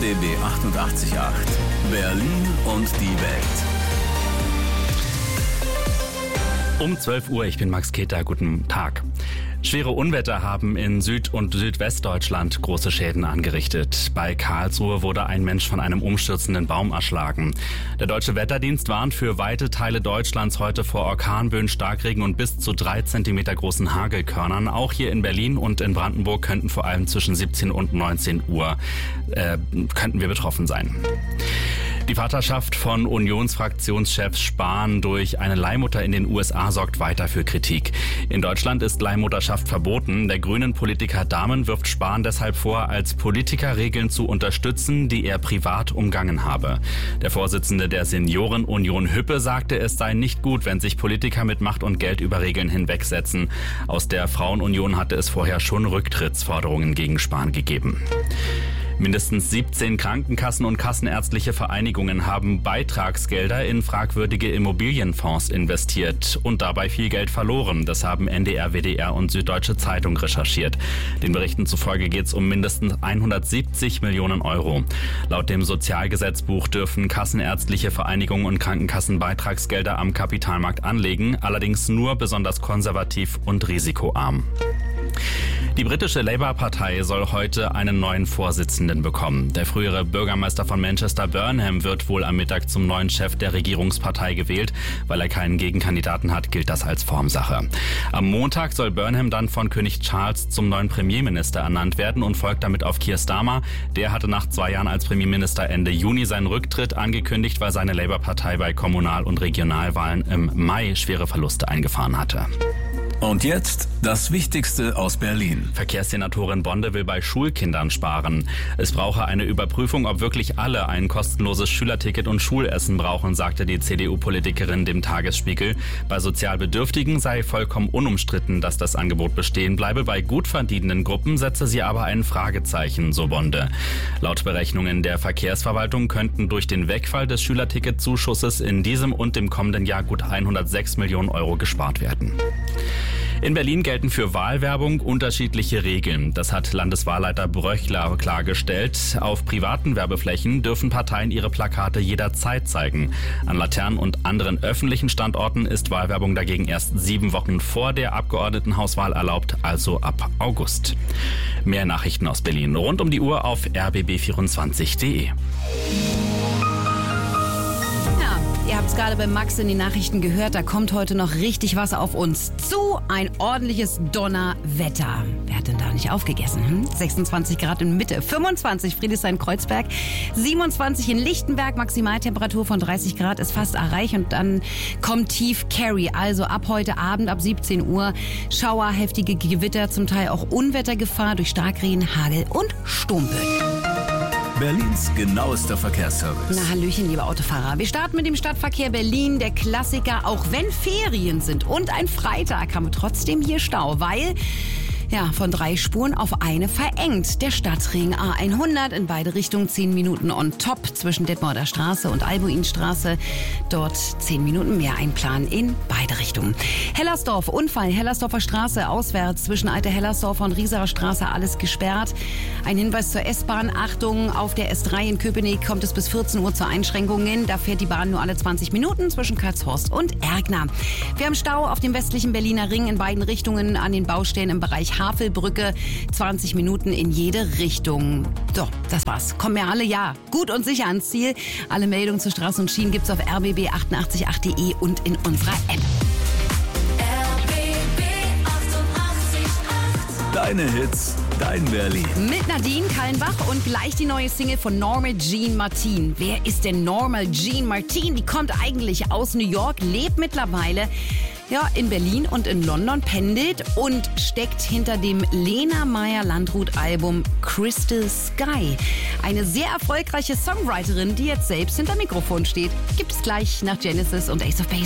RBB 88.8 Berlin und die Welt. Um 12 Uhr, ich bin Max Keter, guten Tag. Schwere Unwetter haben in Süd- und Südwestdeutschland große Schäden angerichtet. Bei Karlsruhe wurde ein Mensch von einem umstürzenden Baum erschlagen. Der Deutsche Wetterdienst warnt für weite Teile Deutschlands heute vor Orkanböen, Starkregen und bis zu 3 Zentimeter großen Hagelkörnern. Auch hier in Berlin und in Brandenburg könnten vor allem zwischen 17 und 19 Uhr könnten wir betroffen sein. Die Vaterschaft von Unionsfraktionschef Spahn durch eine Leihmutter in den USA sorgt weiter für Kritik. In Deutschland ist Leihmutterschaft verboten. Der grünen Politiker Dahmen wirft Spahn deshalb vor, als Politiker Regeln zu unterstützen, die er privat umgangen habe. Der Vorsitzende der Seniorenunion Hüppe sagte, es sei nicht gut, wenn sich Politiker mit Macht und Geld über Regeln hinwegsetzen. Aus der Frauenunion hatte es vorher schon Rücktrittsforderungen gegen Spahn gegeben. Mindestens 17 Krankenkassen und kassenärztliche Vereinigungen haben Beitragsgelder in fragwürdige Immobilienfonds investiert und dabei viel Geld verloren. Das haben NDR, WDR und Süddeutsche Zeitung recherchiert. Den Berichten zufolge geht es um mindestens 170 Millionen Euro. Laut dem Sozialgesetzbuch dürfen kassenärztliche Vereinigungen und Krankenkassen Beitragsgelder am Kapitalmarkt anlegen, allerdings nur besonders konservativ und risikoarm. Die britische Labour-Partei soll heute einen neuen Vorsitzenden bekommen. Der frühere Bürgermeister von Manchester, Burnham, wird wohl am Mittag zum neuen Chef der Regierungspartei gewählt. Weil er keinen Gegenkandidaten hat, gilt das als Formsache. Am Montag soll Burnham dann von König Charles zum neuen Premierminister ernannt werden und folgt damit auf Keir Starmer. Der hatte nach 2 Jahren als Premierminister Ende Juni seinen Rücktritt angekündigt, weil seine Labour-Partei bei Kommunal- und Regionalwahlen im Mai schwere Verluste eingefahren hatte. Und jetzt das Wichtigste aus Berlin. Verkehrssenatorin Bonde will bei Schulkindern sparen. Es brauche eine Überprüfung, ob wirklich alle ein kostenloses Schülerticket und Schulessen brauchen, sagte die CDU-Politikerin dem Tagesspiegel. Bei sozial Bedürftigen sei vollkommen unumstritten, dass das Angebot bestehen bleibe. Bei gut verdienenden Gruppen setze sie aber ein Fragezeichen, so Bonde. Laut Berechnungen der Verkehrsverwaltung könnten durch den Wegfall des Schülerticketzuschusses in diesem und dem kommenden Jahr gut 106 Millionen Euro gespart werden. In Berlin gelten für Wahlwerbung unterschiedliche Regeln. Das hat Landeswahlleiter Bröchler klargestellt. Auf privaten Werbeflächen dürfen Parteien ihre Plakate jederzeit zeigen. An Laternen und anderen öffentlichen Standorten ist Wahlwerbung dagegen erst 7 Wochen vor der Abgeordnetenhauswahl erlaubt, also ab August. Mehr Nachrichten aus Berlin rund um die Uhr auf rbb24.de. Ihr habt es gerade bei Max in den Nachrichten gehört, da kommt heute noch richtig was auf uns zu. Ein ordentliches Donnerwetter. Wer hat denn da nicht aufgegessen? 26 Grad in Mitte, 25 Friedrichshain-Kreuzberg, 27 in Lichtenberg, Maximaltemperatur von 30 Grad ist fast erreicht und dann kommt Tief Carry. Also ab heute Abend, ab 17 Uhr, Schauer, heftige Gewitter, zum Teil auch Unwettergefahr durch Starkregen, Hagel und Sturmböen. Berlins genauester Verkehrsservice. Na, hallöchen, liebe Autofahrer. Wir starten mit dem Stadtverkehr Berlin. Der Klassiker, auch wenn Ferien sind und ein Freitag, haben wir trotzdem hier Stau, weil von 3 Spuren auf eine verengt. Der Stadtring A100 in beide Richtungen 10 Minuten on top zwischen Detmolder Straße und Albuinstraße. Dort 10 Minuten mehr einplanen in beide Richtungen. Hellersdorf, Unfall, Hellersdorfer Straße auswärts zwischen Alte Hellersdorfer und Rieserer Straße, alles gesperrt. Ein Hinweis zur S-Bahn, Achtung, auf der S3 in Köpenick kommt es bis 14 Uhr zu Einschränkungen. Da fährt die Bahn nur alle 20 Minuten zwischen Karlshorst und Ergner. Wir haben Stau auf dem westlichen Berliner Ring in beiden Richtungen an den Baustellen im Bereich Havelbrücke, 20 Minuten in jede Richtung. So, das war's. Kommen wir alle, gut und sicher ans Ziel. Alle Meldungen zu Straßen und Schienen gibt's auf rbb888.de und in unserer App. RBB 88.8. Deine Hits, dein Berlin. Mit Nadine Kallenbach und gleich die neue Single von Norma Jean Martin. Wer ist denn Norma Jean Martin? Die kommt eigentlich aus New York, lebt mittlerweile in Berlin und in London, pendelt und steckt hinter dem Lena Meyer-Landrut-Album Crystal Sky. Eine sehr erfolgreiche Songwriterin, die jetzt selbst hinter Mikrofon steht. Gibt es gleich nach Genesis und Ace of Base.